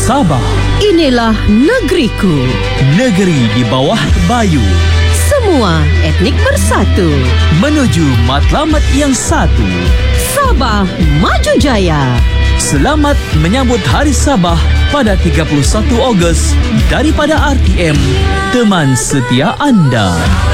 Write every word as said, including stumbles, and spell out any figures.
Sabah. Inilah negeriku. Negeri di bawah Bayu. Semua etnik bersatu menuju matlamat yang satu. Sabah Maju Jaya. Selamat menyambut Hari Sabah pada tiga puluh satu Ogos daripada R T M, teman setia anda.